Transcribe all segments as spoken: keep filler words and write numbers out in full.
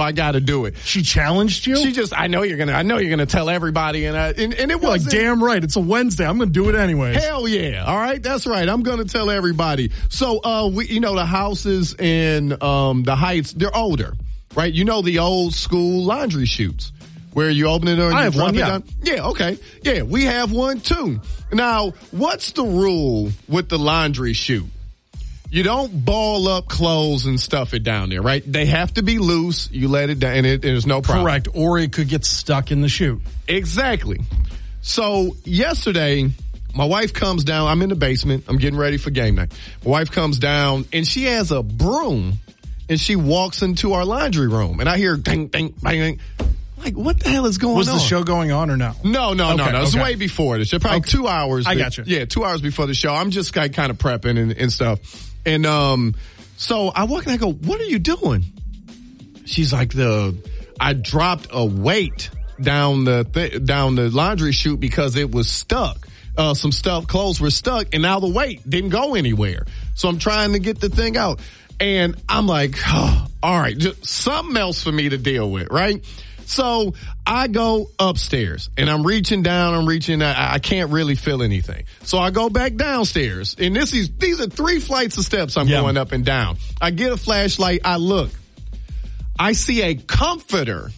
I got to do it. She challenged you? She just, I know you're going to, I know you're going to tell everybody. And, I, and, and it was like, damn right. It's a Wednesday. I'm going to do it anyway. Hell yeah. All right. That's right. I'm going to tell everybody. So, uh, we, you know, the houses in, um, the Heights, they're older, right? You know, the old school laundry chutes where you open it or I you have drop one, it yeah. down. Yeah. Okay. Yeah. We have one too. Now, what's the rule with the laundry chute? You don't ball up clothes and stuff it down there, right? They have to be loose. You let it down and it, there's no problem. Correct. Or it could get stuck in the chute. Exactly. So yesterday, my wife comes down. I'm in the basement. I'm getting ready for game night. My wife comes down and she has a broom and she walks into our laundry room and I hear ding, ding, bang, bang. Like, what the hell is going Was on? Was the show going on or no? No, no, okay, no, no. It's okay. way before the show. Probably okay. two hours. I be- got you. Yeah, two hours before the show. I'm just like, kind of prepping and, and stuff. And um, so I walk and I go, what are you doing? She's like, the I dropped a weight down the th- down the laundry chute because it was stuck. Uh, some stuff, clothes were stuck, and now the weight didn't go anywhere. So I'm trying to get the thing out. And I'm like, oh, all right, just something else for me to deal with, right? So I go upstairs and I'm reaching down, I'm reaching, I, I can't really feel anything. So I go back downstairs and this is, these are three flights of steps I'm yeah. going up and down. I get a flashlight, I look. I see a comforter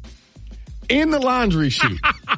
in the laundry chute.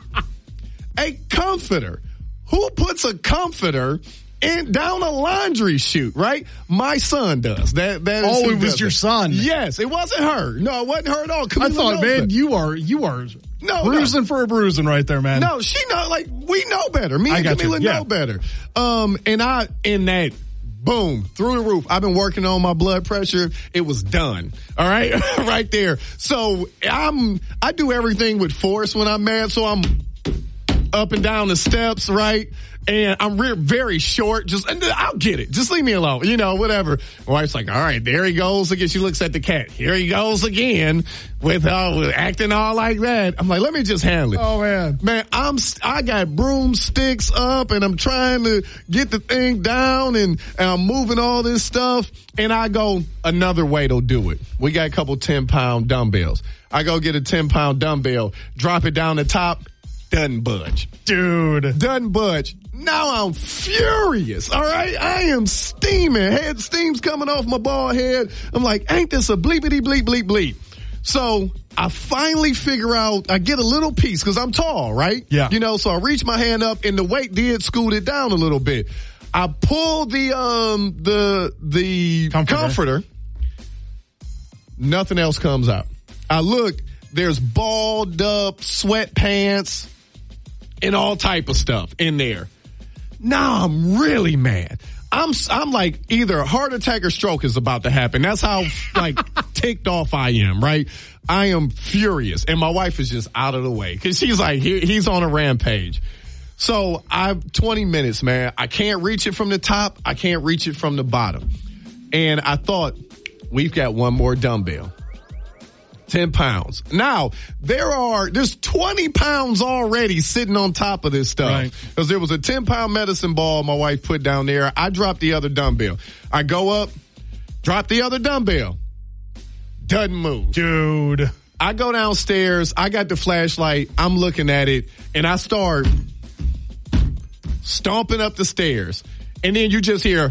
A comforter. Who puts a comforter in down a laundry chute, right? My son does. That that is Oh, it was your son. Yes, it wasn't her. No, it wasn't her at all. I thought, man, that. you are you are no, bruising no. for a bruising right there, man. No, she know like we know better. Me I and Camila yeah. know better. Um, and I in that boom through the roof. I've been working on my blood pressure. It was done. All right, right there. So I'm I do everything with force when I'm mad. So I'm up and down the steps, right? And I'm re- very short. Just, I'll get it. Just leave me alone. You know, whatever. My wife's like, all right, there he goes again. She looks at the cat. Here he goes again with uh, acting all like that. I'm like, let me just handle it. Oh man, man, I'm I got broomsticks up and I'm trying to get the thing down and, and I'm moving all this stuff. And I go, another way to do it. We got a couple ten pound dumbbells. I go get a ten pound dumbbell, drop it down the top. Doesn't budge. Dude. Doesn't budge. Now I'm furious, all right? I am steaming. Head steam's coming off my bald head. I'm like, ain't this a bleepity bleep bleep bleep? So I finally figure out, I get a little piece because I'm tall, right? Yeah. You know, so I reach my hand up and the weight did scoot it down a little bit. I pull the, um, the, the comforter. comforter. Nothing else comes out. I look, there's balled up sweatpants and all type of stuff in there. Now I'm really mad. I'm I'm like either a heart attack or stroke is about to happen. That's how like ticked off I am, right? I am furious. And my wife is just out of the way because she's like, he, he's on a rampage. So I've twenty minutes, man. I can't reach it from the top. I can't reach it from the bottom. And I thought, we've got one more dumbbell. ten pounds. Now, there are, there's twenty pounds already sitting on top of this stuff. Right. Because there was a ten pound medicine ball my wife put down there. I dropped the other dumbbell. I go up, drop the other dumbbell. Doesn't move. Dude. I go downstairs. I got the flashlight. I'm looking at it and I start stomping up the stairs. And then you just hear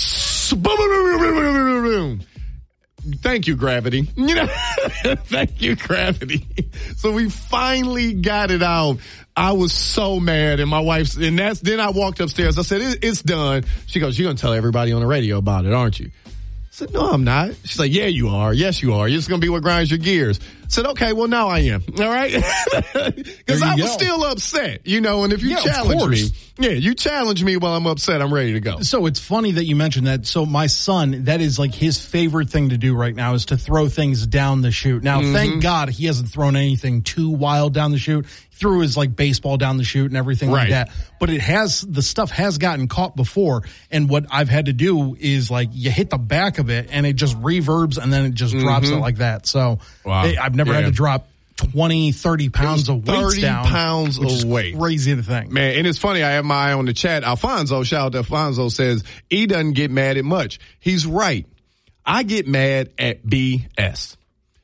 thank you, gravity. You know, thank you, gravity. So we finally got it out. I was so mad, and my wife's, and that's, then I walked upstairs. I said, it, it's done. She goes, you're going to tell everybody on the radio about it, aren't you? I said, no, I'm not. She's like, yeah, you are. Yes, you are. It's going to be what grinds your gears. I said, okay, well, now I am. All right? Because I was go. still upset, you know, and if you yeah, challenge me, yeah, you challenge me while I'm upset, I'm ready to go. So it's funny that you mentioned that. So my son, that is like his favorite thing to do right now is to throw things down the chute. Now, mm-hmm. thank God he hasn't thrown anything too wild down the chute. He threw his like baseball down the chute and everything right. like that. But it has, the stuff has gotten caught before. And what I've had to do is like you hit the back of it and it just reverbs and then it just mm-hmm. drops it like that. So wow. it, I've never yeah. had to drop twenty, thirty pounds of weight down. thirty pounds of weight. Crazy to think. Man, and it's funny, I have my eye on the chat. Alfonso, shout out to Alfonso, says, he doesn't get mad at much. He's right. I get mad at B S.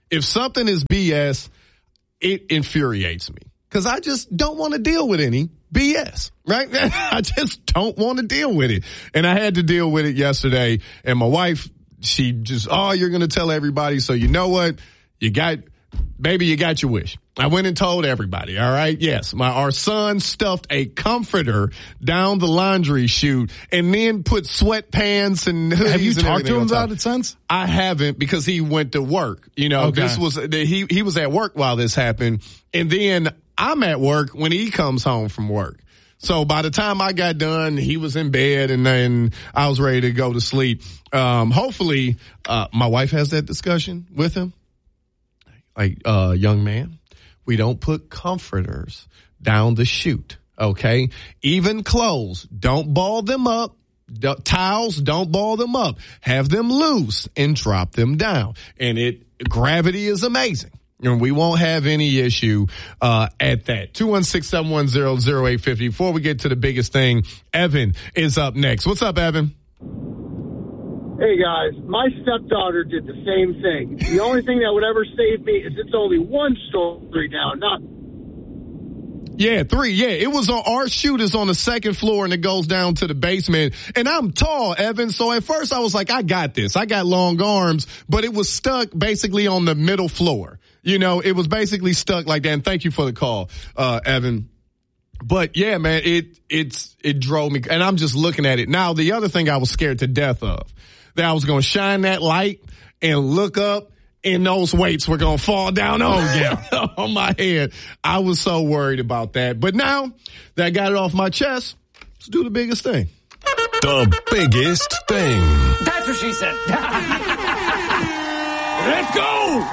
If something is B S, it infuriates me because I just don't want to deal with any B S, right? I just don't want to deal with it. And I had to deal with it yesterday. And my wife, she just, oh, you're going to tell everybody. So you know what? You got, baby, you got your wish. I went and told everybody. All right. Yes. My, our son stuffed a comforter down the laundry chute and then put sweatpants and hoodies. Have you and talked to him about top. it since? I haven't because he went to work. You know, okay. this was, he, he was at work while this happened. And then I'm at work when he comes home from work. So by the time I got done, he was in bed and then I was ready to go to sleep. Um, hopefully, uh, my wife has that discussion with him. Like, uh, young man, we don't put comforters down the chute. Okay. Even clothes, don't ball them up. D- towels, don't ball them up. Have them loose and drop them down. And it, gravity is amazing. And we won't have any issue uh at that. two one six, seven one zero, zero eight five zero. Before we get to the biggest thing, Evan is up next. What's up, Evan? Hey, guys. My stepdaughter did the same thing. The only thing that would ever save me is it's only one story down, not... Yeah, three. Yeah, it was on, our chute is on the second floor and it goes down to the basement. And I'm tall, Evan. So at first I was like, I got this. I got long arms, but it was stuck basically on the middle floor. You know, it was basically stuck like that. And thank you for the call, uh, Evan. But yeah, man, it, it's, it drove me. And I'm just looking at it. Now, the other thing I was scared to death of, that I was going to shine that light and look up and those weights were going to fall down on, yeah. on my head. I was so worried about that. But now that I got it off my chest, let's do the biggest thing. The biggest thing. That's what she said. Let's go.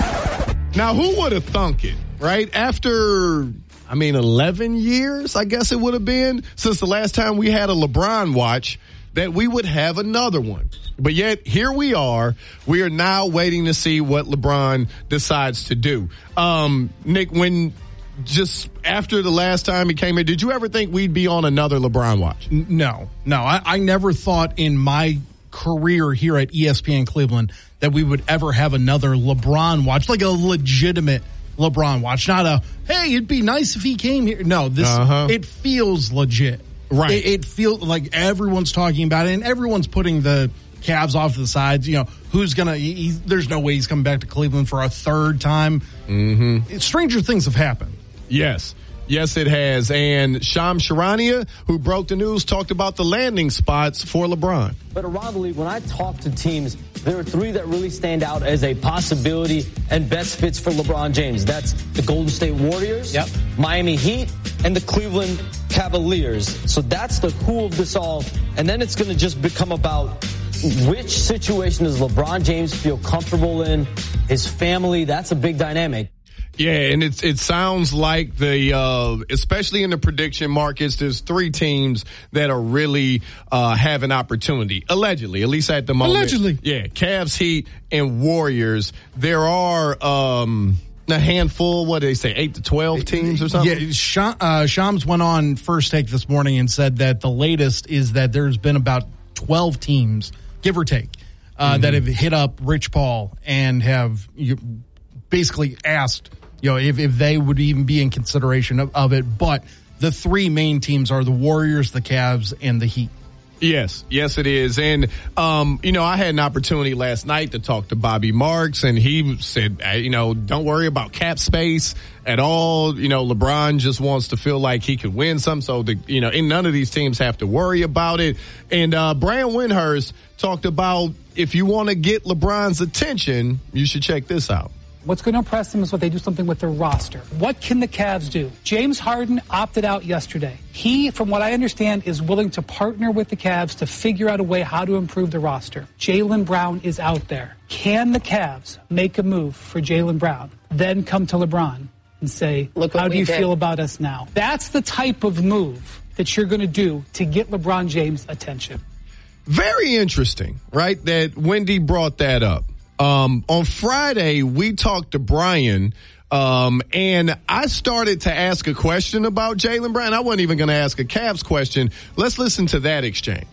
Now, who would have thunk it, right? After, I mean, eleven years, I guess it would have been, since the last time we had a LeBron watch, that we would have another one. But yet, here we are. We are now waiting to see what LeBron decides to do. Um, Nick, when just after the last time he came in, did you ever think we'd be on another LeBron watch? No, no. I, I never thought in my career here at E S P N Cleveland that we would ever have another LeBron watch, like a legitimate LeBron watch, not a, hey, it'd be nice if he came here. No, this, uh-huh. It feels legit. Right. It, it feels like everyone's talking about it and everyone's putting the Cavs off to the sides. You know, who's going to, there's no way he's coming back to Cleveland for a third time. Mm-hmm. Stranger things have happened. Yes. Yes, it has. And Shams Charania, who broke the news, talked about the landing spots for LeBron. But around the league, when I talk to teams, there are three that really stand out as a possibility and best fits for LeBron James. That's the Golden State Warriors, yep. Miami Heat, and the Cleveland Cavaliers. So that's the who of this all. And then it's going to just become about which situation does LeBron James feel comfortable in, his family. That's a big dynamic. Yeah, and it's, it sounds like the, uh, especially in the prediction markets, there's three teams that are really, uh, have an opportunity. Allegedly, at least at the moment. Allegedly. Yeah, Cavs, Heat, and Warriors. There are, um, a handful, what do they say, eight to twelve teams or something? Yeah, Sh- uh, Shams went on First Take this morning and said that the latest is that there's been about twelve teams, give or take, uh, mm-hmm. that have hit up Rich Paul and have you, basically asked, you know, if, if they would even be in consideration of, of it. But the three main teams are the Warriors, the Cavs, and the Heat. Yes, yes, it is. And, um, you know, I had an opportunity last night to talk to Bobby Marks, and he said, you know, don't worry about cap space at all. You know, LeBron just wants to feel like he could win some. So, the, you know, and none of these teams have to worry about it. And, uh, Brian Windhurst talked about if you want to get LeBron's attention, you should check this out. What's going to impress them is what they do something with their roster. What can the Cavs do? James Harden opted out yesterday. He, from what I understand, is willing to partner with the Cavs to figure out a way how to improve the roster. Jaylen Brown is out there. Can the Cavs make a move for Jaylen Brown, then come to LeBron and say, Look how do you did. feel about us now? That's the type of move that you're going to do to get LeBron James' attention. Very interesting, right, that Wendy brought that up. Um, on Friday, we talked to Brian, um, and I started to ask a question about Jaylen Brown. I wasn't even going to ask a Cavs question. Let's listen to that exchange.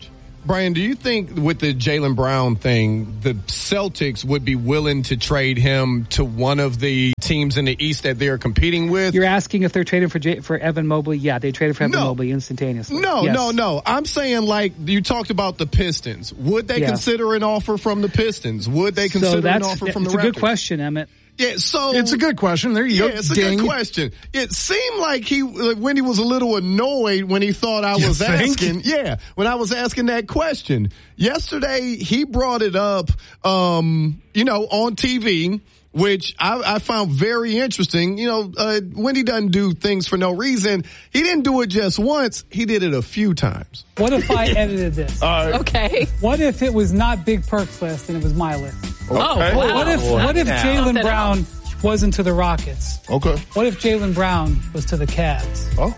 Brian, do you think with the Jaylen Brown thing, the Celtics would be willing to trade him to one of the teams in the East that they're competing with? You're asking if they're trading for J- for Evan Mobley? Yeah, they traded for Evan No. Mobley instantaneously. No, Yes. no, no. I'm saying, like, you talked about the Pistons. Would they Yeah. consider an offer from the Pistons? Would they So consider an that's offer from the it's Raptors? a good question, Emmett. Yeah, so It's a good question. There you Yeah, go. it's a Ding. good question. It seemed like he, like when he was a little annoyed when he thought I You was think? asking. Yeah, when I was asking that question yesterday, he brought it up, um, you know, on T V, which I, I found very interesting. You know, uh, Wendy doesn't do things for no reason. He didn't do it just once. He did it a few times. What if I edited this? Okay. What if it was not Big Perk's list and it was my list? Oh, wow. What if what if Now. Jaylen Something Brown else. wasn't to the Rockets? Okay. What if Jaylen Brown was to the Cavs? Oh.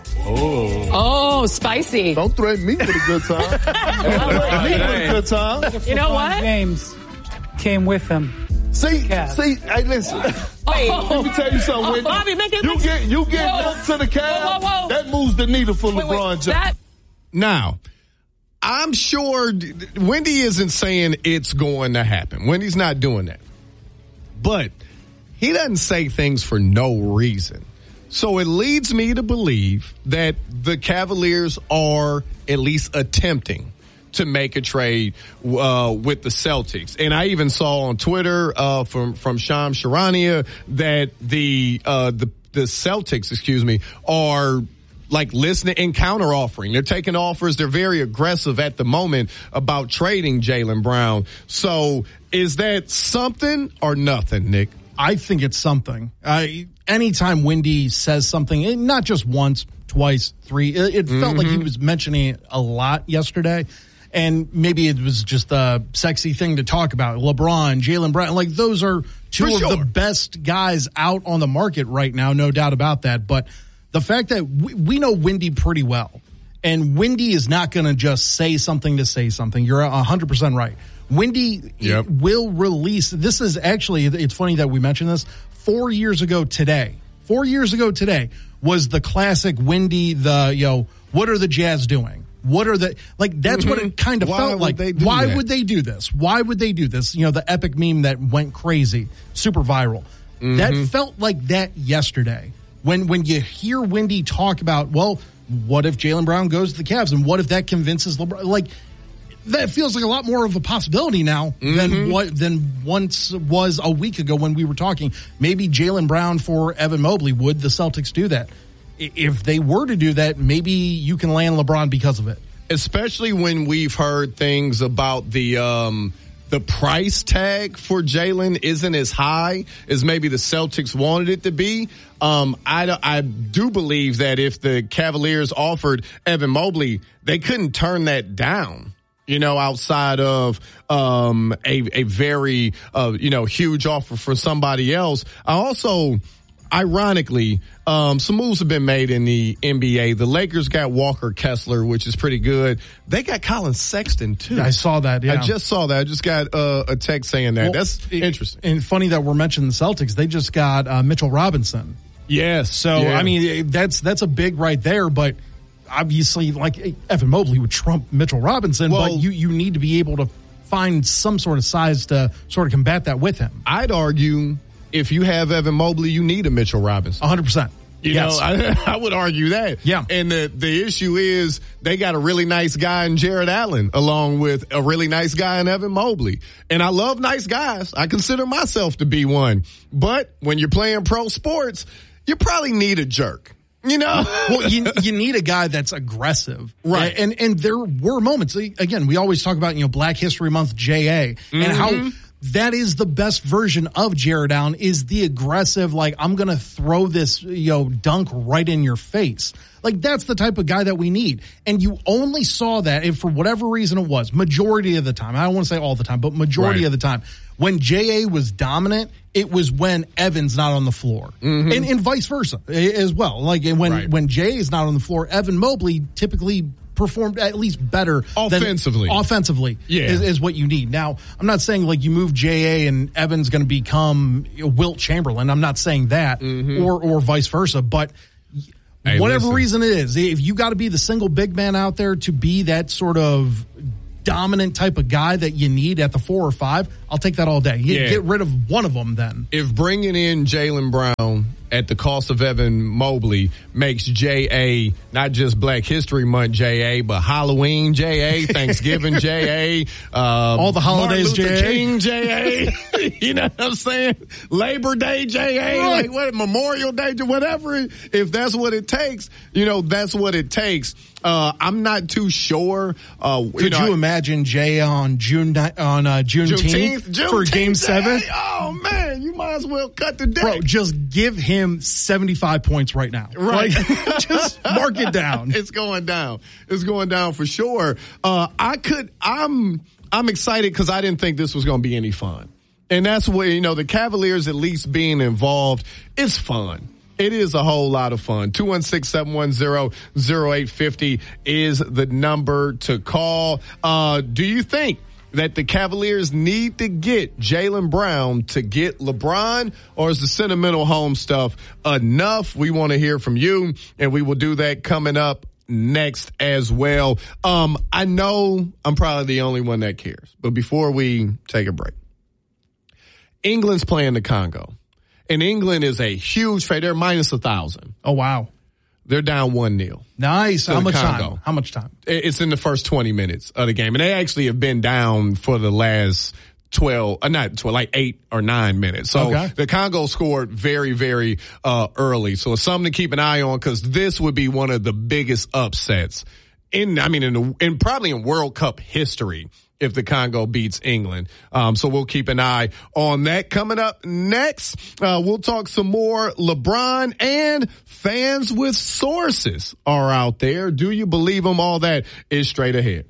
Oh, spicy. Don't threaten me with a good time. Don't threaten me with a good time. You know LeBron what? James came with him. See, Cavs. see, hey, listen. Wait. Let me tell you something, Oh, Wendy. Bobby, make it- You get, you get Whoa. up to the Cavs, Whoa, whoa, whoa. that moves the needle for Wait, wait, LeBron James. that, Now, I'm sure Wendy isn't saying it's going to happen. Wendy's not doing that. But he doesn't say things for no reason. So it leads me to believe that the Cavaliers are at least attempting to make a trade uh, with the Celtics. And I even saw on Twitter uh, from from Shams Charania that the uh, the the Celtics, excuse me, are like listening and counter offering. They're taking offers. They're very aggressive at the moment about trading Jaylen Brown. So is that something or nothing, Nick? I think it's something. Uh, anytime Wendy says something, and not just once, twice, three, it, it felt like he was mentioning it a lot yesterday. And maybe it was just a sexy thing to talk about. LeBron, Jaylen Brown, like those are two For of sure. the best guys out on the market right now, no doubt about that. But the fact that we, we know Wendy pretty well, and Wendy is not going to just say something to say something. You're one hundred percent right. Wendy Yep. will release. This is actually, it's funny that we mentioned this. Four years ago today, four years ago today was the classic Wendy, the, you know, what are the Jazz doing? What are the, like, that's what it kind of Why felt would like. they do Why that? would they do this? Why would they do this? You know, the epic meme that went crazy, super viral. That felt like that yesterday. When, when you hear Wendy talk about, well, what if Jaylen Brown goes to the Cavs and what if that convinces LeBron? Like, that feels like a lot more of a possibility now than what than once was a week ago when we were talking. Maybe Jaylen Brown for Evan Mobley. Would the Celtics do that? I- If they were to do that, maybe you can land LeBron because of it. Especially when we've heard things about the um the price tag for Jaylen isn't as high as maybe the Celtics wanted it to be. Um, I, I do believe that if the Cavaliers offered Evan Mobley, they couldn't turn that down. You know, outside of um, a a very uh, you know huge offer for somebody else. I also, ironically, um, some moves have been made in the N B A. The Lakers got Walker Kessler, which is pretty good. They got Colin Sexton too. I saw that. Yeah. I just saw that. I just got uh, a text saying that. Well, That's it- interesting. And funny that we're mentioning the Celtics. They just got uh, Mitchell Robinson. Yes. So Yeah. I mean, that's that's a big right there. But obviously, like Evan Mobley would trump Mitchell Robinson. Well- but you you need to be able to find some sort of size to sort of combat that with him. I'd argue if you have Evan Mobley, you need a Mitchell Robinson. one hundred percent. You Yes. know, I, I would argue that. Yeah. And the, the issue is they got a really nice guy in Jared Allen along with a really nice guy in Evan Mobley. And I love nice guys. I consider myself to be one. But when you're playing pro sports, you probably need a jerk. You know? Well, you you need a guy that's aggressive, Right. And and there were moments. Again, we always talk about you know Black History Month, J A, and how that is the best version of Jared Allen is the aggressive. Like I'm gonna throw this you know dunk right in your face. Like that's the type of guy that we need. And you only saw that if for whatever reason it was majority of the time. I don't want to say all the time, but majority Right. of the time when J A was dominant. It was when Evan's not on the floor, and, and vice versa as well. Like when Right. when Jay is not on the floor, Evan Mobley typically performed at least better than- Offensively. offensively, Yeah. is, is what you need. Now, I'm not saying like you move J A and Evan's going to become Wilt Chamberlain. I'm not saying that, or or vice versa. But Hey, whatever listen. reason it is, if you got to be the single big man out there to be that sort of dominant type of guy that you need at the four or five, I'll take that all day. Get, Yeah. get rid of one of them then. If bringing in Jaylen Brown at the cost of Evan Mobley makes J A not just Black History Month J A, but Halloween J A, Thanksgiving J A, uh, all the holidays Martin Luther J A. King J A, you know what I'm saying? Labor Day J A, Right. like what, Memorial Day, whatever. If that's what it takes, you know, that's what it takes. Uh, I'm not too sure. Uh, Could you, know, you imagine Jay on June ni- on uh, Juneteenth, Juneteenth, for Game Juneteenth, Seven? Oh man, you might as well cut the deck. Bro, just give him seventy-five points right now. Right. Like, just mark it down. It's going down. It's going down for sure. Uh, I could, I'm, I'm excited because I didn't think this was going to be any fun. And that's where, you know, the Cavaliers at least being involved, it's fun. It is a whole lot of fun. two one six, seven one zero, zero eight five zero is the number to call. Uh, do you think that the Cavaliers need to get Jaylen Brown to get LeBron, or is the sentimental home stuff enough? We want to hear from you, and we will do that coming up next as well. Um, I know I'm probably the only one that cares, but before we take a break, England's playing the Congo. And England is a huge favorite. They're minus a thousand. Oh, wow. They're down one nil. Nice. To How the much Congo. time? How much time? It's in the first twenty minutes of the game. And they actually have been down for the last twelve, uh, not twelve, like eight or nine minutes. So Okay. the Congo scored very, very, uh, early. So it's something to keep an eye on, because this would be one of the biggest upsets in, I mean, in, the, in probably in World Cup history, if the Congo beats England. Um, so we'll keep an eye on that. Coming up next, uh, we'll talk some more LeBron, and fans with sources are out there. Do you believe them? All that is straight ahead.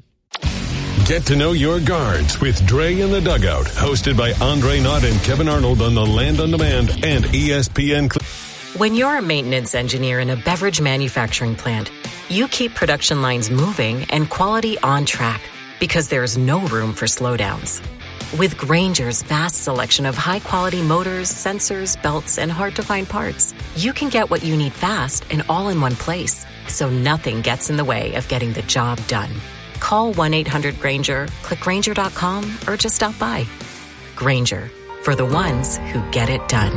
Get to know your guards with Dre in the Dugout, hosted by Andre Knott and Kevin Arnold on the Land on Demand and E S P N. When you're a maintenance engineer in a beverage manufacturing plant, you keep production lines moving and quality on track, because there's no room for slowdowns. With Grainger's vast selection of high-quality motors, sensors, belts, and hard-to-find parts, you can get what you need fast and all in one place, so nothing gets in the way of getting the job done. Call one eight hundred Grainger, click Grainger dot com, or just stop by. Grainger, for the ones who get it done.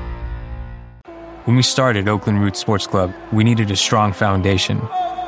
When we started Oakland Roots Sports Club, we needed a strong foundation.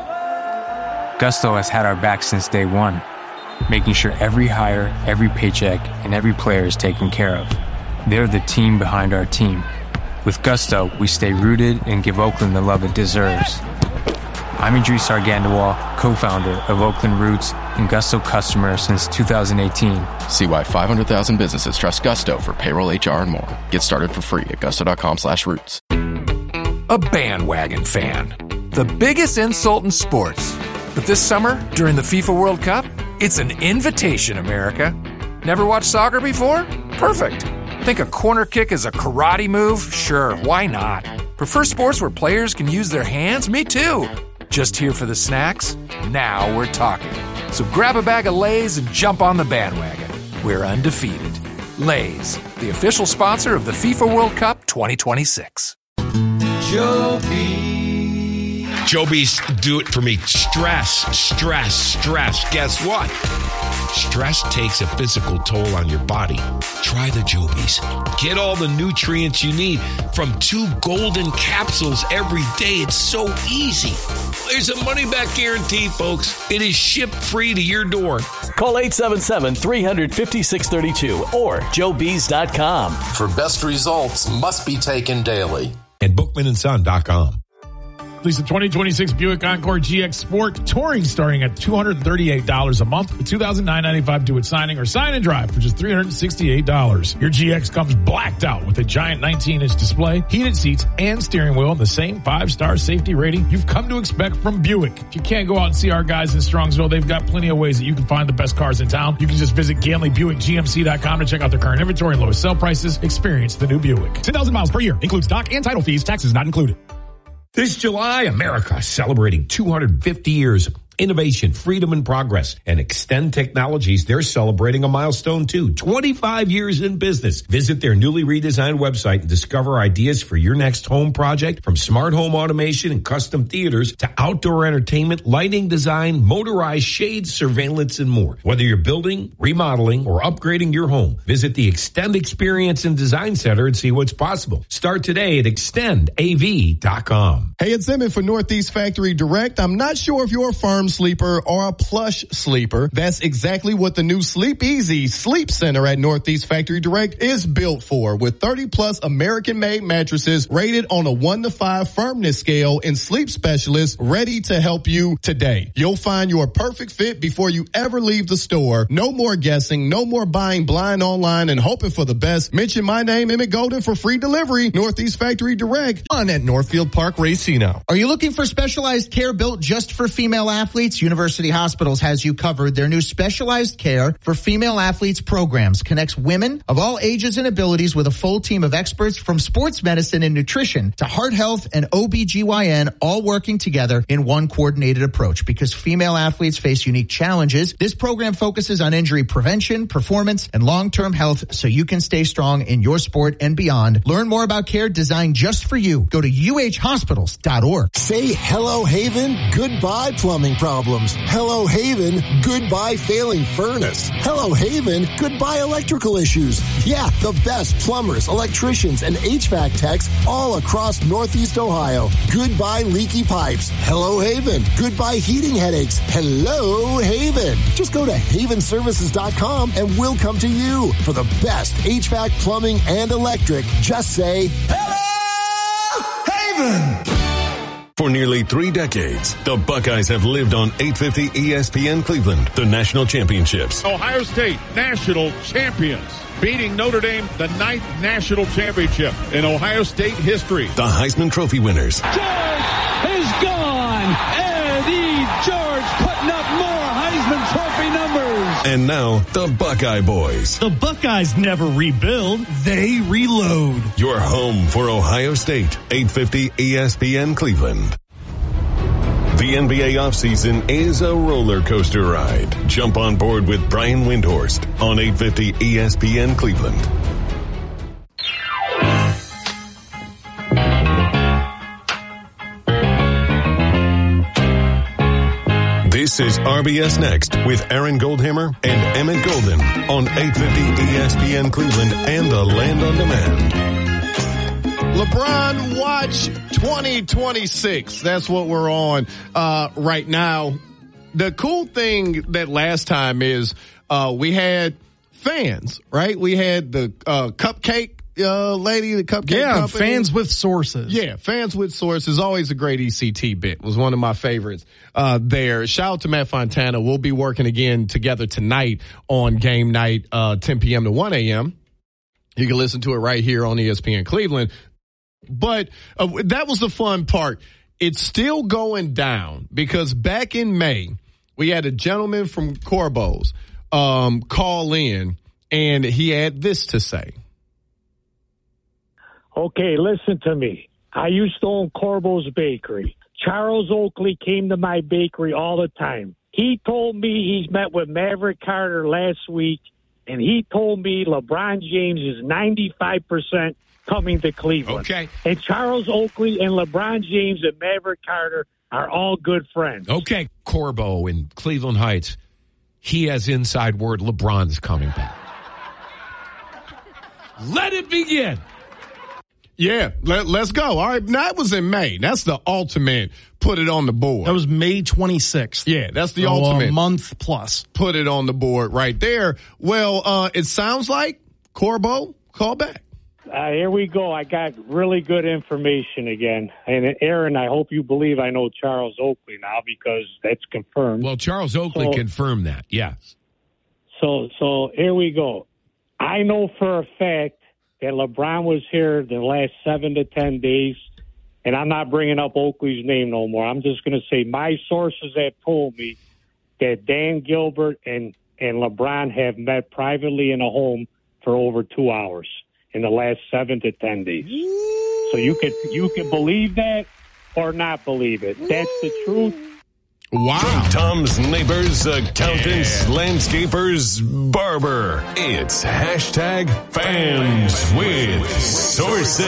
Gusto has had our back since day one, making sure every hire, every paycheck, and every player is taken care of. They're the team behind our team. With Gusto, we stay rooted and give Oakland the love it deserves. I'm Idris Argandawal, co-founder of Oakland Roots and Gusto customer since two thousand eighteen. See why five hundred thousand businesses trust Gusto for payroll, H R, and more. Get started for free at gusto.com slash roots. A bandwagon fan. The biggest insult in sports. But this summer, during the FIFA World Cup, it's an invitation, America. Never watched soccer before? Perfect. Think a corner kick is a karate move? Sure, why not? Prefer sports where players can use their hands? Me too. Just here for the snacks? Now we're talking. So grab a bag of Lay's and jump on the bandwagon. We're undefeated. Lay's, the official sponsor of the FIFA World Cup twenty twenty-six. Joby. Joby's do it for me. Stress, stress, stress. Guess what? Stress takes a physical toll on your body. Try the Jobies. Get all the nutrients you need from two golden capsules every day. It's so easy. There's a money-back guarantee, folks. It is shipped free to your door. Call eight seven seven, three hundred, five six three two or joe bees dot com. For best results, must be taken daily. At bookman and son dot com. Lease the twenty twenty-six Buick Encore G X Sport Touring starting at two hundred thirty-eight dollars a month with two thousand nine hundred ninety-five dollars do it signing or sign and drive for just three hundred sixty-eight dollars. Your G X comes blacked out with a giant nineteen inch display, heated seats, and steering wheel, and the same five-star safety rating you've come to expect from Buick. If you can't go out and see our guys in Strongsville, they've got plenty of ways that you can find the best cars in town. You can just visit Ganley Buick G M C dot com to check out their current inventory and lowest sale prices. Experience the new Buick. ten thousand miles per year. Includes dock and title fees. Taxes not included. This July, America is celebrating two hundred fifty years innovation, freedom, and progress. And Extend Technologies, they're celebrating a milestone too. twenty-five years in business. Visit their newly redesigned website and discover ideas for your next home project, from smart home automation and custom theaters to outdoor entertainment, lighting design, motorized shades, surveillance, and more. Whether you're building, remodeling, or upgrading your home, visit the Extend Experience and Design Center and see what's possible. Start today at extend a v dot com. Hey, it's Emmett for Northeast Factory Direct. I'm not sure if you're a firm sleeper or a plush sleeper. That's exactly what the new Sleep Easy Sleep Center at Northeast Factory Direct is built for, with thirty plus American-made mattresses rated on a one to five firmness scale and sleep specialists ready to help you today. You'll find your perfect fit before you ever leave the store. No more guessing, no more buying blind online and hoping for the best. Mention my name, Emmett Golden, for free delivery. Northeast Factory Direct on at Northfield Park Racino. Are you looking for specialized care built just for female athletes? University Hospitals has you covered. Their new specialized care for female athletes programs connects women of all ages and abilities with a full team of experts from sports medicine and nutrition to heart health and O B G Y N, all working together in one coordinated approach. Because female athletes face unique challenges, this program focuses on injury prevention, performance, and long-term health so you can stay strong in your sport and beyond. Learn more about care designed just for you. Go to u h hospitals dot org. Say hello, Haven, goodbye plumbing problems. Hello, Haven, goodbye failing furnace. Hello, Haven, goodbye electrical issues. Yeah, the best plumbers, electricians, and H V A C techs all across Northeast Ohio. Goodbye leaky pipes. Hello, Haven, goodbye heating headaches. Hello, Haven. Just go to haven services dot com and we'll come to you for the best H V A C plumbing and electric. Just say, hello, Haven. For nearly three decades, the Buckeyes have lived on eight fifty E S P N Cleveland, the national championships. Ohio State, national champions, beating Notre Dame, the ninth national championship in Ohio State history. The Heisman Trophy winners. George is gone. Eddie George putting up more Heisman Trophy numbers. And now, the Buckeye Boys. The Buckeyes never rebuild, they reload. Your home for Ohio State, eight fifty E S P N Cleveland. The N B A offseason is a roller coaster ride. Jump on board with Brian Windhorst on eight fifty E S P N Cleveland. This is R B S Next with Aaron Goldhammer and Emmett Golden on eight fifty E S P N Cleveland and the Land on Demand. LeBron Watch twenty twenty-six. That's what we're on uh, right now. The cool thing that last time is uh, we had fans, right? We had the uh, cupcake uh, lady, the cupcake Yeah, company. fans with sources. Yeah, fans with sources. Always a great E C T bit. Was one of my favorites uh, there. Shout out to Matt Fontana. We'll be working again together tonight on game night, uh, ten p.m. to one a.m. You can listen to it right here on E S P N Cleveland. But uh, that was the fun part. It's still going down because back in May, we had a gentleman from Corbo's um, call in, and he had this to say. Okay, listen to me. I used to own Corbo's Bakery. Charles Oakley came to my bakery all the time. He told me he's met with Maverick Carter last week, and he told me LeBron James is ninety-five percent coming to Cleveland. Okay. And Charles Oakley and LeBron James and Maverick Carter are all good friends. Okay, Corbo in Cleveland Heights, he has inside word LeBron's coming back. Let it begin. Yeah, let, let's go. All right, that was in May. That's the ultimate put it on the board. That was May twenty-sixth. Yeah, that's the so ultimate. A month plus. Put it on the board right there. Well, uh, it sounds like Corbo, call back. Uh, here we go. I got really good information again. And Aaron, I hope you believe I know Charles Oakley now because that's confirmed. Well, Charles Oakley so, confirmed that, yes. So, so here we go. I know for a fact that LeBron was here the last seven to ten days, and I'm not bringing up Oakley's name no more. I'm just going to say my sources have told me that Dan Gilbert and, and LeBron have met privately in a home for over two hours in the last seven to ten days. So you could you can believe that or not believe it. That's the truth. Wow. From Tom's neighbors, accountants, Yeah. landscapers, barber. It's hashtag fans with sources.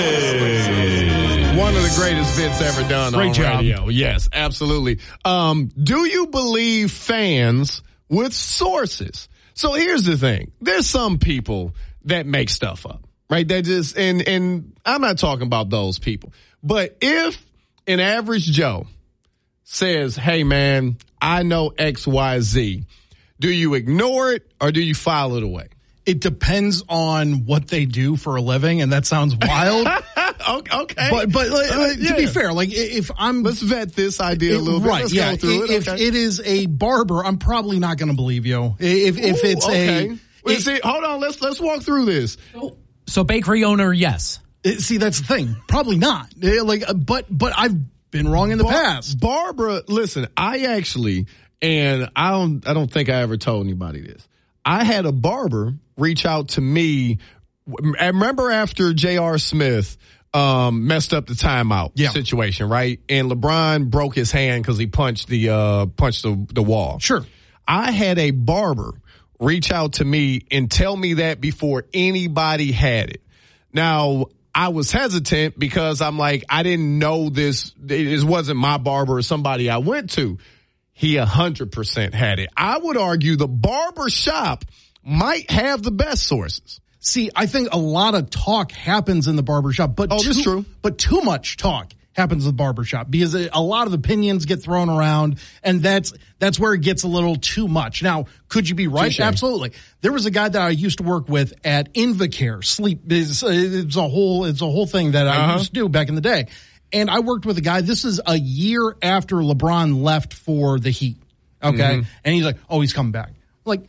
One of the greatest bits ever done Great on job. radio. Yes, absolutely. Um, do you believe fans with sources? So here's the thing. There's some people that make stuff up, right? They just, and, and I'm not talking about those people. But if an average Joe says, hey, man, I know X, Y, Z, do you ignore it or do you file it away? It depends on what they do for a living, and that sounds wild. Okay. But, but like, Uh, to yeah. be fair, like if I'm... Let's vet this idea a little bit. Right, Let's yeah. go through it. If Okay. it is a barber, I'm probably not going to believe you. If, if Ooh, it's okay. a... Wait, it- see, hold on. Let's let's walk through this. So bakery owner, yes. it- see, that's the thing. Probably not. Eh, Like, uh, but but I've been wrong in the Bar- past. Barbara, listen, I actually, and I don't, I don't think I ever told anybody this. I had a barber reach out to me. I remember after J R. Smith um, messed up the timeout Yeah. situation, right? And LeBron broke his hand because he punched the uh, punched the, the wall. Sure. I had a barber reach out to me and tell me that before anybody had it. Now, I was hesitant because I'm like, I didn't know this. It wasn't my barber or somebody I went to. He one hundred percent had it. I would argue the barber shop might have the best sources. See, I think a lot of talk happens in the barbershop, but Oh, too, that's true. But too much talk happens in the barbershop because a lot of opinions get thrown around, and that's that's where it gets a little too much. Now, could you be right? Touché. Absolutely. There was a guy that I used to work with at Invacare. Sleep is it's a whole it's a whole thing that I Uh-huh. used to do back in the day. And I worked with a guy. This is a year after LeBron left for the Heat. Okay, Mhm. and he's like, "Oh, he's coming back." Like,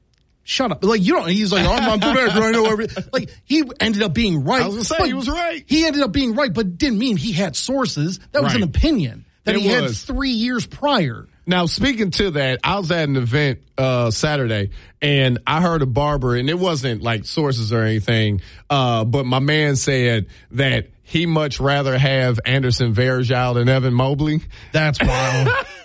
shut up. Like, you don't, he's like, oh, I'm, I'm too bad. I know everything. Like, he ended up being right. I was gonna say, but he was right. He ended up being right, but didn't mean he had sources. That was Right. an opinion that It he had was. three years prior. Now, speaking to that, I was at an event uh, Saturday, and I heard a barber, and it wasn't like sources or anything, uh, but my man said that he much rather have Anderson Varejao than Evan Mobley. That's wild.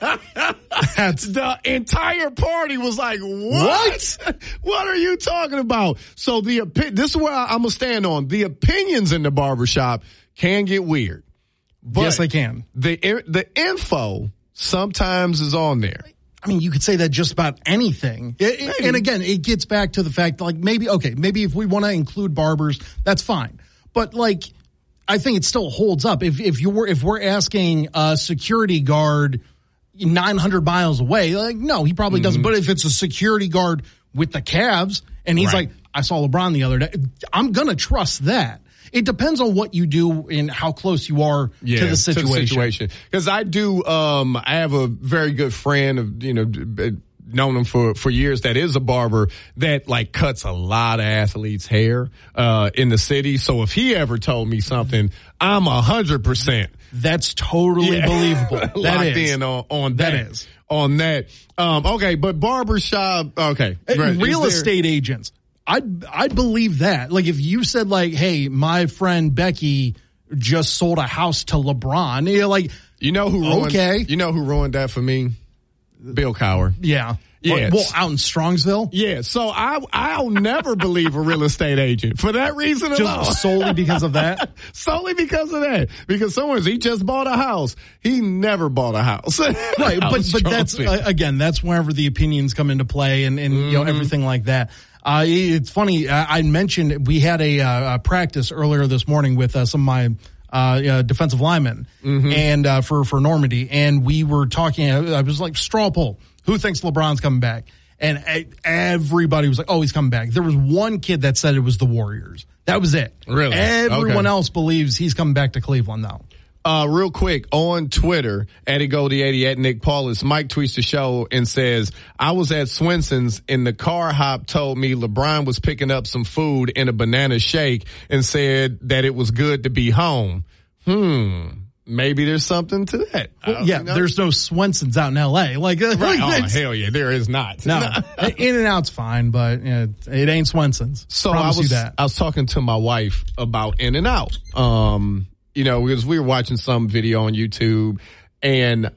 That's the entire party was like, what? What are you talking about? So the opi- this is where I, I'm gonna stand on. The opinions in the barbershop can get weird. But Yes, they can. The the info sometimes is on there. I mean, you could say that just about anything. It- it- and again, it gets back to the fact, like, maybe, okay, maybe if we want to include barbers, that's fine. But, like, I think it still holds up. If if you were if we're asking a security guard nine hundred miles away, like, no, he probably doesn't. But if it's a security guard with the Cavs and he's Right. like, I saw LeBron the other day, I'm going to trust that. It depends on what you do and how close you are Yeah, to the situation. Because I do, um, I have a very good friend of, you know, known him for, for years that is a barber that like cuts a lot of athletes' hair, uh, in the city. So if he ever told me something, I'm a hundred percent. That's totally Yeah. believable. That Locked is. in on, on that. That is. On that. Um, okay, but barbershop, okay. Uh, Right. Real Is there- estate agents. I'd, I'd believe that. Like if you said like, hey, my friend Becky just sold a house to LeBron, you're like, You know who ruined, okay. you know who ruined that for me? Bill Cowher. Yeah. Yeah. Well, out in Strongsville? Yeah, so I, I'll never believe a real estate agent for that reason alone. Just solely because of that? Solely because of that. Because someone's, he just bought a house. He never bought a house. Right, Out but in but that's Strongsville. uh, again, that's wherever the opinions come into play, and, and you know Mhm. everything like that. Uh, it's funny. I, I mentioned we had a, uh, a practice earlier this morning with uh, some of my uh, uh, defensive linemen, Mhm. and uh, for for Normandy, and we were talking. I was like, straw poll. Who thinks LeBron's coming back? And uh, everybody was like, oh, he's coming back. There was one kid that said it was the Warriors. That was it. Really? Everyone Okay. else believes he's coming back to Cleveland now. Uh, real quick, on Twitter, Eddie Goldie eighty at Nick Paulus, Mike tweets the show and says, I was at Swenson's and the car hop told me LeBron was picking up some food in a banana shake and said that it was good to be home. Hmm. Maybe there's something to that. Well, Uh, yeah, you know? there's no Swenson's out in L A. Like, uh, Right. Oh, it's- hell yeah, there is not. No, In and Out's fine, but you know, it ain't Swenson's. So Promise I was you that. I was talking to my wife about In and Out. Um, you know, because we were watching some video on YouTube, and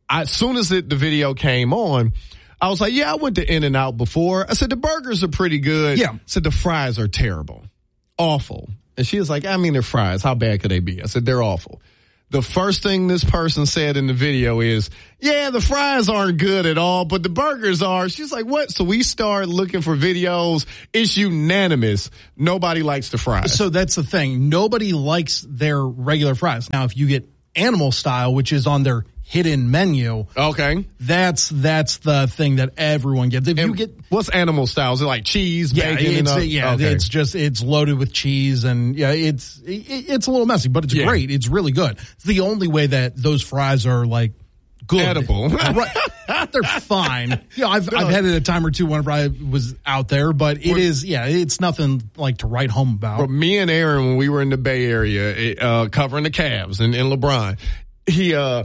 I, as soon as it, the video came on, I was like, yeah, I went to In-N-Out before. I said, the burgers are pretty good. Yeah. I said, the fries are terrible. Awful. And she was like, I mean, they're fries. How bad could they be? I said, they're awful. The first thing this person said in the video is, yeah, the fries aren't good at all, but the burgers are. She's like, what? So we start looking for videos. It's unanimous. Nobody likes the fries. So that's the thing. Nobody likes their regular fries. Now, if you get animal style, which is on their hidden menu. Okay. That's that's the thing that everyone gets. If and you get what's animal style? Is it like cheese, yeah, bacon? It's, and, uh, yeah, okay. it's just it's loaded with cheese and yeah, it's it, it's a little messy, but it's yeah. great. It's really good. It's the only way that those fries are like good, edible. Right. They're fine. Yeah, I've no. I've had it a time or two whenever I was out there, but it We're, is yeah, it's nothing like to write home about. But me and Aaron, when we were in the Bay Area, it, uh, covering the Cavs and, and LeBron, he uh.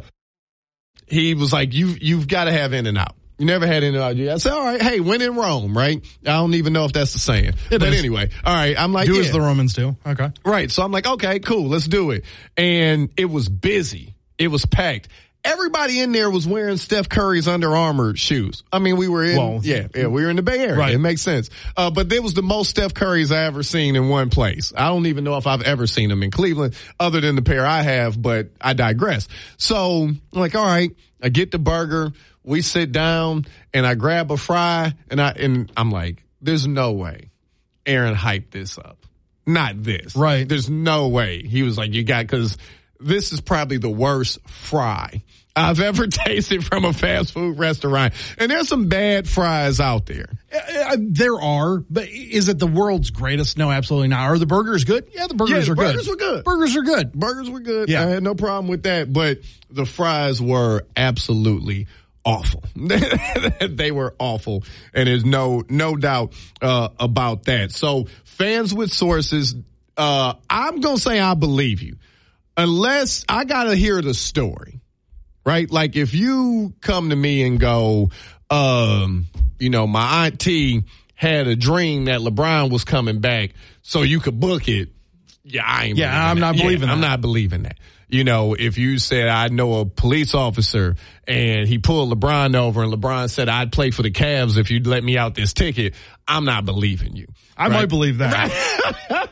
He was like, you, you've got to have In-N-Out. You never had In-N-Out. I said, all right, hey, when in Rome, right? I don't even know if that's the saying. It but is. Anyway, all right, I'm like, do yeah. as the Romans do. Okay. Right. So I'm like, okay, cool, let's do it. And it was busy. It was packed. Everybody in there was wearing Steph Curry's Under Armour shoes. I mean, we were in, well, yeah, yeah, we were in the Bay Area. Right. It makes sense. Uh, but there was the most Steph Curry's I ever seen in one place. I don't even know if I've ever seen them in Cleveland other than the pair I have, but I digress. So I'm like, all right, I get the burger. We sit down and I grab a fry and I, and I'm like, there's no way Aaron hyped this up. Not this. Right. There's no way. He was like, you got, cause this is probably the worst fry I've ever tasted from a fast food restaurant. And there's some bad fries out there. Uh, there are, but is it the world's greatest? No, absolutely not. Are the burgers good? Yeah, the burgers yeah, are burgers good. Were good. Burgers are good. Burgers were good. Yeah. I had no problem with that. But the fries were absolutely awful. They were awful. And there's no, no doubt, uh, about that. So fans with sources, uh, I'm going to say I believe you. Unless I got to hear the story, right? Like if you come to me and go, um, you know, my auntie had a dream that LeBron was coming back so you could book it. Yeah, I ain't. Yeah, I'm that. not believing yeah, that. I'm not believing that. You know, if you said, I know a police officer and he pulled LeBron over and LeBron said, I'd play for the Cavs if you'd let me out this ticket, I'm not believing you. I right? might believe that.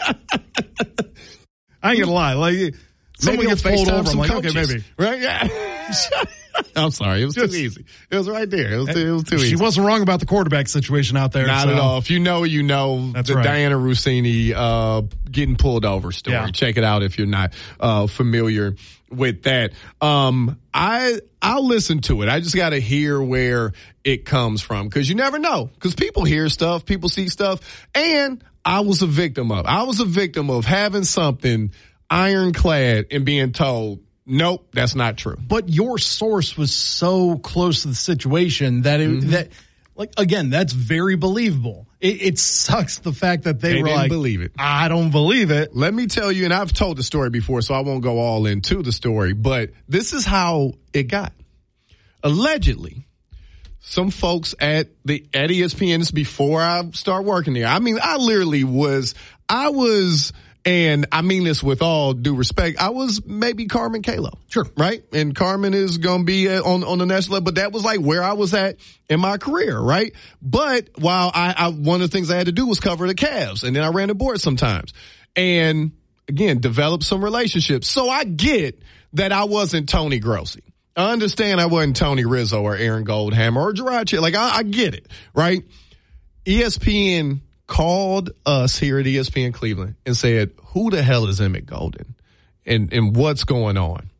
I ain't gonna lie. Like, someone gets pulled over, I'm like, coaches. Okay, maybe. Right? Yeah. I'm sorry. It was Just, too easy. It was right there. It was too, it was too easy. She wasn't wrong about the quarterback situation out there. Not so. at all. If you know, you know. That's the right. Diana Rossini uh, getting pulled over story. Yeah. Check it out if you're not uh, familiar with that. Um, I I'll listen to it. I just got to hear where it comes from because you never know. Because people hear stuff, people see stuff, and I was a victim of. I was a victim of having something ironclad and being told, nope, that's not true. But your source was so close to the situation that it, mm-hmm. that, like, again, that's very believable. It, it sucks the fact that they, they were didn't like, believe it. I don't believe it. Let me tell you, and I've told the story before, so I won't go all into the story, but this is how it got. Allegedly, some folks at the at E S P N, this before I start working there. I mean, I literally was, I was, and I mean this with all due respect, I was maybe Carmen Kalo. Sure. Right? And Carmen is going to be on, on the national level, but that was like where I was at in my career, right? But while I, I, one of the things I had to do was cover the Cavs, and then I ran the board sometimes. And again, develop some relationships. So I get that I wasn't Tony Grossi. I understand I wasn't Tony Rizzo or Aaron Goldhammer or Gerard Ch- Like, I, I get it, right? E S P N called us here at E S P N Cleveland and said, who the hell is Emmett Golden? And, and what's going on?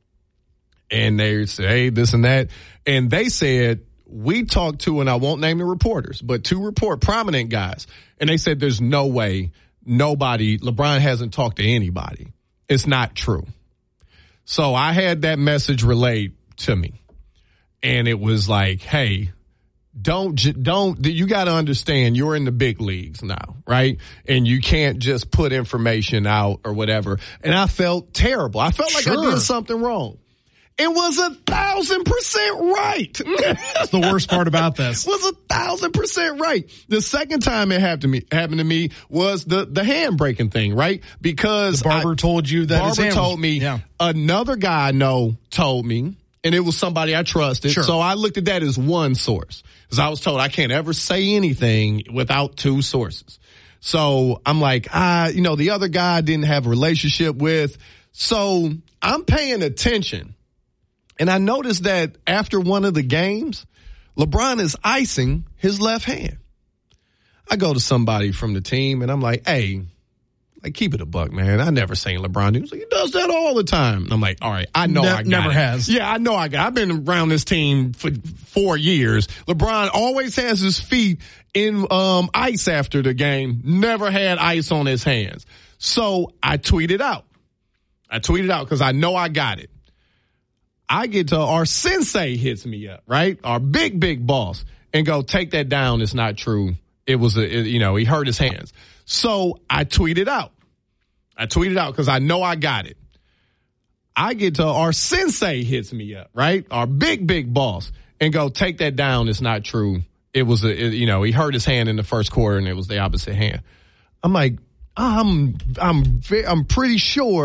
And they said, hey, this and that. And they said, we talked to, and I won't name the reporters, but two report prominent guys. And they said, there's no way nobody, LeBron hasn't talked to anybody. It's not true. So I had that message relayed to me. And it was like, hey, don't, don't, you got to understand you're in the big leagues now, right? And you can't just put information out or whatever. And I felt terrible. I felt like sure. I did something wrong. It was a thousand percent right. That's the worst part about this. Was a thousand percent right. The second time it happened to me, happened to me was the, the hand breaking thing, right? Because the barber I, told you that barber his hand told was, me, yeah. Another guy I know told me, and it was somebody I trusted. Sure. So I looked at that as one source. Because I was told I can't ever say anything without two sources. So I'm like, ah, you know, the other guy I didn't have a relationship with. So I'm paying attention. And I noticed that after one of the games, LeBron is icing his left hand. I go to somebody from the team and I'm like, hey, like, keep it a buck, man. I never seen LeBron do. He's like, he does that all the time. And I'm like, all right, I know ne- I got never it. has. Yeah, I know I got. I've been around this team for four years. LeBron always has his feet in um, ice after the game. Never had ice on his hands. So I tweeted out. I tweeted out because I know I got it. I get to our sensei hits me up, right? Our big, big boss, and go, take that down. It's not true. It was a, it, you know, he hurt his hands. So I tweeted out. I tweeted out because I know I got it. I get to our sensei hits me up, right? Our big, big boss, and go, take that down. It's not true. It was a, it, you know, he hurt his hand in the first quarter and it was the opposite hand. I'm like, I'm, I'm, I'm pretty sure